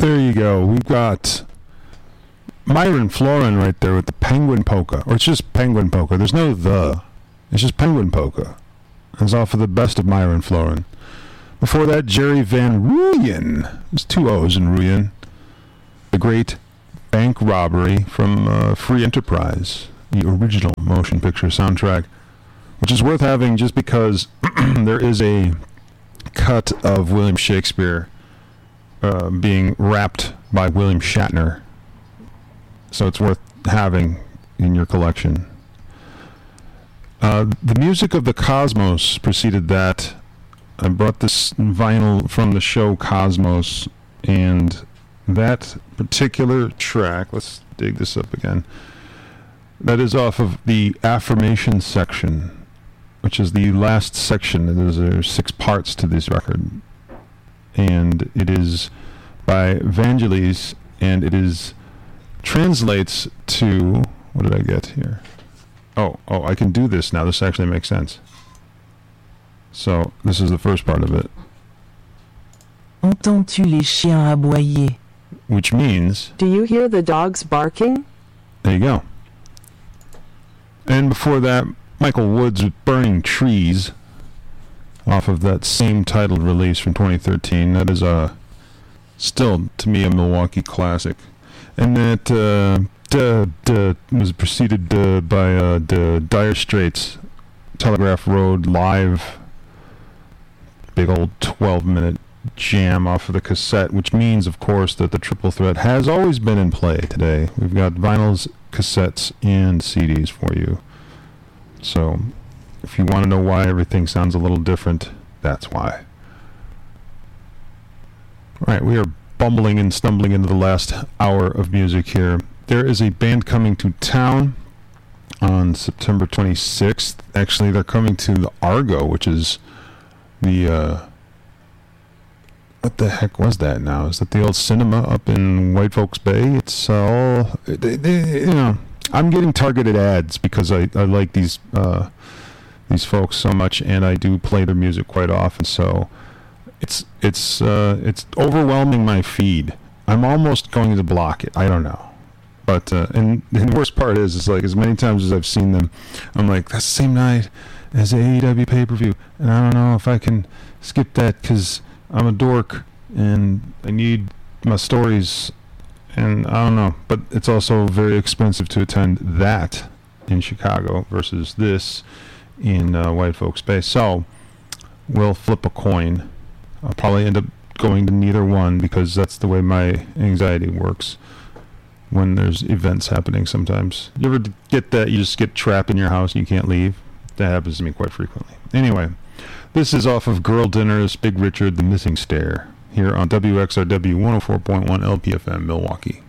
There you go. We've got Myron Florin right there with the Penguin Polka. Or it's just Penguin Polka. There's no the. It's just Penguin Polka. It's off of the best of Myron Florin. Before that, Jerry Van Ruyen. There's two O's in Ruyen. The Great Bank Robbery from Free Enterprise, the original motion picture soundtrack, which is worth having just because there is a cut of William Shakespeare being rapped by William Shatner. So it's worth having in your collection. The music of the Cosmos preceded that. I brought this vinyl from the show Cosmos, and that particular track, let's dig this up again, that is off of the Affirmation section, which is the last section. There are 6 parts to this record, and it is by Vangelis, and it is translates to, what did I get here? Oh, I can do this now. This actually makes sense. So, this is the first part of it. Entends-tu les chiens aboyer? Which means... Do you hear the dogs barking? There you go. And before that, Michael Woods with Burning Trees, off of that same titled release from 2013. That is still, to me, a Milwaukee classic. And that was preceded by the Dire Straits, Telegraph Road Live, big old 12-minute jam off of the cassette, which means, of course, that the Triple Threat has always been in play today. We've got vinyls, cassettes, and CDs for you. So, if you want to know why everything sounds a little different, that's why. Alright, we are bumbling and stumbling into the last hour of music here. There is a band coming to town on September 26th. Actually, they're coming to the Argo, which is the, what the heck was that now? Is that the old cinema up in White Folks Bay? It's all, you know, I'm getting targeted ads because I like these folks so much, and I do play their music quite often, so it's overwhelming my feed. I'm almost going to block it. I don't know. But, and the worst part is like, as many times as I've seen them, I'm like, that's the same night as the AEW pay-per-view, and I don't know if I can skip that because I'm a dork and I need my stories, and I don't know. But it's also very expensive to attend that in Chicago versus this in White Folks Bay. So we'll flip a coin. I'll probably end up going to neither one because that's the way my anxiety works when there's events happening sometimes. You ever get that you just get trapped in your house and you can't leave? That happens to me quite frequently. Anyway, this is off of Girl Dinners, Big Richard, The Missing Stair, here on WXRW 104.1 LPFM, Milwaukee.